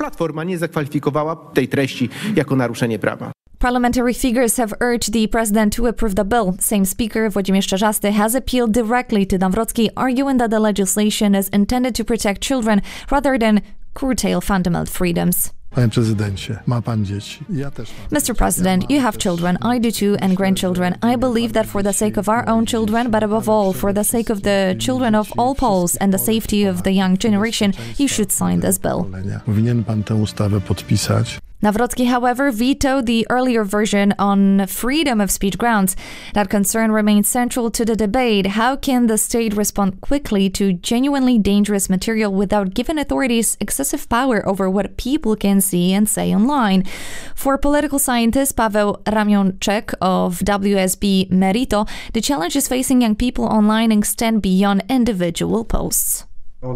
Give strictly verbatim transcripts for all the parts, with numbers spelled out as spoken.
Platforma nie zakwalifikowała tej treści jako naruszenie prawa. Parliamentary figures have urged the president to approve the bill. Sejm Speaker Włodzimierz Czarzasty has appealed directly to Nawrocki, arguing that the legislation is intended to protect children rather than curtail fundamental freedoms. Panie prezydencie, ma pan dzieci. Ja też mam. Mister President, you have children, I do too, and grandchildren. I believe that for the sake of our own children, but above all, for the sake of the children of all Poles and the safety of the young generation, you should sign this bill. Powinien pan tę ustawę podpisać. Nawrocki, however, vetoed the earlier version on freedom of speech grounds. That concern remains central to the debate. How can the state respond quickly to genuinely dangerous material without giving authorities excessive power over what people can see and say online? For political scientist Paweł Ramionczek of W S B Merito, the challenges facing young people online extend beyond individual posts.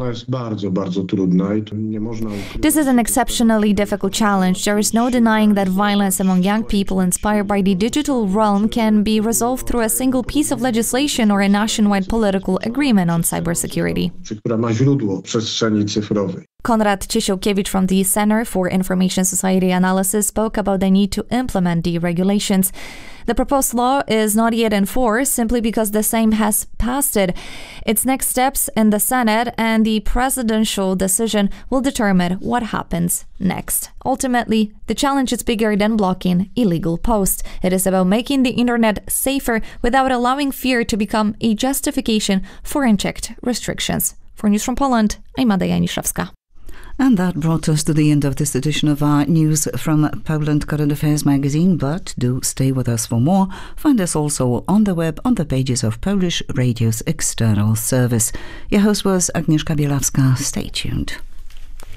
This is an exceptionally difficult challenge. There is no denying that violence among young people inspired by the digital realm can be resolved through a single piece of legislation or a nationwide political agreement on cybersecurity. Konrad Ciesiałkiewicz from the Center for Information Society Analysis spoke about the need to implement the regulations. The proposed law is not yet in force simply because the Sejm has passed it. Its next steps in the Senate and the presidential decision will determine what happens next. Ultimately, the challenge is bigger than blocking illegal posts. It is about making the internet safer without allowing fear to become a justification for unchecked restrictions. For News from Poland, I'm Ada Janiszewska. And that brought us to the end of this edition of our News from Poland Current Affairs magazine, but do stay with us for more. Find us also on the web on the pages of Polish Radio's external service. Your host was Agnieszka Bielawska. Stay tuned.